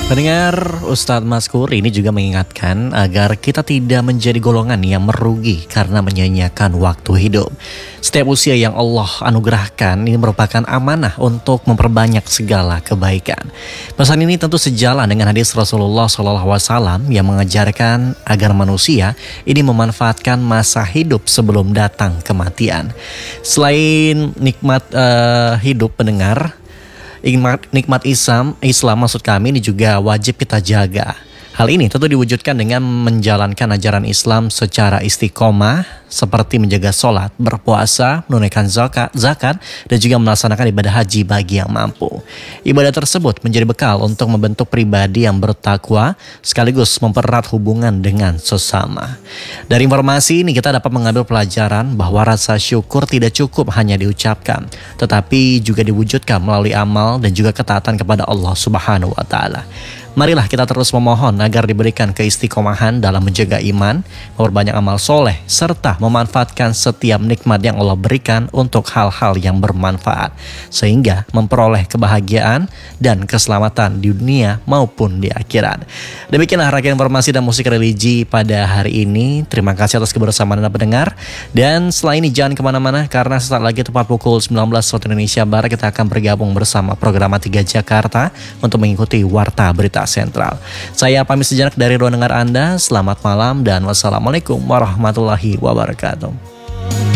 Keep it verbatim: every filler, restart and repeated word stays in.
Pendengar, Ustadz Maskur ini juga mengingatkan agar kita tidak menjadi golongan yang merugi karena menyanyiakan waktu hidup. Setiap usia yang Allah anugerahkan ini merupakan amanah untuk memperbanyak segala kebaikan. Pesan ini tentu sejalan dengan hadis Rasulullah shallallahu alaihi wasallam yang mengajarkan agar manusia ini memanfaatkan masa hidup sebelum datang kematian. Selain nikmat uh, hidup pendengar, Nikmat, nikmat Islam, Islam maksud kami ini juga wajib kita jaga. Hal ini tentu diwujudkan dengan menjalankan ajaran Islam secara istiqomah seperti menjaga sholat, berpuasa, menunaikan zakat, zakat, dan juga melaksanakan ibadah haji bagi yang mampu. Ibadah tersebut menjadi bekal untuk membentuk pribadi yang bertakwa sekaligus mempererat hubungan dengan sesama. Dari informasi ini kita dapat mengambil pelajaran bahwa rasa syukur tidak cukup hanya diucapkan, tetapi juga diwujudkan melalui amal dan juga ketaatan kepada Allah Subhanahu wa taala. Marilah kita terus memohon agar diberikan keistiqomahan dalam menjaga iman, memperbanyak amal soleh, serta memanfaatkan setiap nikmat yang Allah berikan untuk hal-hal yang bermanfaat, sehingga memperoleh kebahagiaan dan keselamatan di dunia maupun di akhirat. Demikianlah rangkaian informasi dan musik religi pada hari ini. Terima kasih atas kebersamaan Anda pendengar. Dan setelah ini jangan kemana-mana, karena sesaat lagi tepat pukul sembilan belas waktu Indonesia Barat kita akan bergabung bersama program tiga Jakarta untuk mengikuti Warta Berita Sentral. Saya pamit sejenak dari ruang dengar Anda. Selamat malam dan wassalamualaikum warahmatullahi wabarakatuh.